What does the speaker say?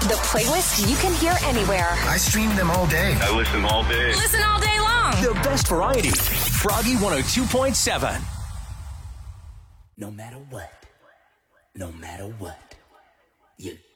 The playlist you can hear anywhere. I stream them all day. I listen all day. Listen all day long. The best variety. Froggy 102.7. No matter what, you